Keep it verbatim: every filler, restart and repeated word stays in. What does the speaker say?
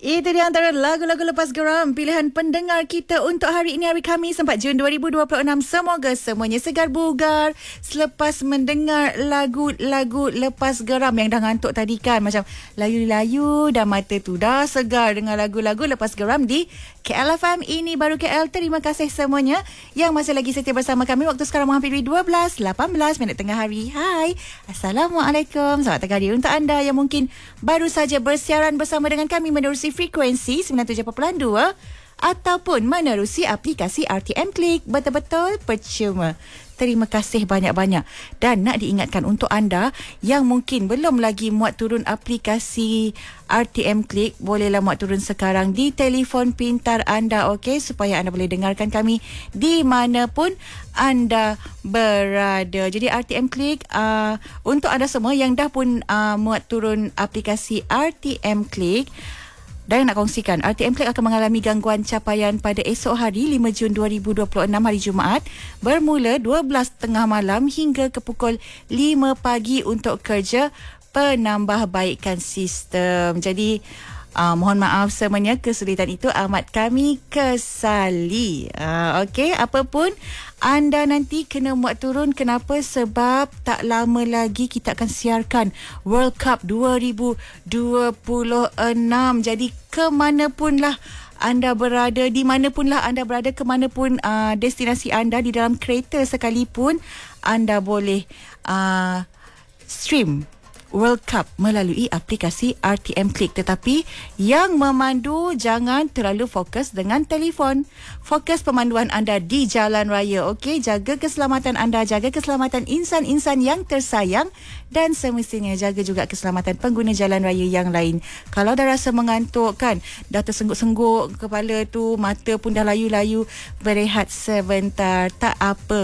Itu di antara lagu-lagu lepas geram pilihan pendengar kita untuk hari ini, hari Khamis empat Jun dua ribu dua puluh enam. Semoga semuanya segar bugar selepas mendengar lagu-lagu lepas geram yang dah ngantuk tadi kan. Macam layu-layu dan mata tu dah segar dengan lagu-lagu lepas geram di K L F M. Ini baru K L. Terima kasih semuanya yang masih lagi setia bersama kami. Waktu sekarang menghampiri dua belas lapan belas minit tengah hari. Hai, Assalamualaikum. Selamat tengah hari untuk anda yang mungkin baru saja bersiaran bersama dengan kami menerusi frekuensi sembilan puluh tujuh perpuluhan dua ataupun menerusi aplikasi R T M Klik. Betul-betul percuma. Terima kasih banyak-banyak. Dan nak diingatkan untuk anda yang mungkin belum lagi muat turun aplikasi R T M Klik, bolehlah muat turun sekarang di telefon pintar anda, okey, supaya anda boleh dengarkan kami di mana pun anda berada. Jadi R T M Klik uh, untuk anda semua yang dah pun uh, muat turun aplikasi R T M Klik dan nak kongsikan, R T M Klik akan mengalami gangguan capaian pada esok hari lima Jun dua ribu dua puluh enam, hari Jumaat, bermula dua belas tengah malam hingga ke pukul lima pagi untuk kerja penambahbaikan sistem. Jadi Uh, mohon maaf semuanya, kesulitan itu amat kami kesali. Uh, Okey, apapun anda nanti kena muat turun. Kenapa? Sebab tak lama lagi kita akan siarkan World Cup dua ribu dua puluh enam. Jadi ke mana pun lah anda berada, di mana pun lah anda berada, ke mana pun uh, destinasi anda, di dalam kereta sekalipun, anda boleh uh, stream World Cup melalui aplikasi R T M Klik. Tetapi yang memandu jangan terlalu fokus dengan telefon. Fokus pemanduan anda di jalan raya. Okey, jaga keselamatan anda, jaga keselamatan insan-insan yang tersayang dan semestinya jaga juga keselamatan pengguna jalan raya yang lain. Kalau dah rasa mengantuk kan, dah tersengguk-sengguk kepala tu, mata pun dah layu-layu, berehat sebentar, tak apa.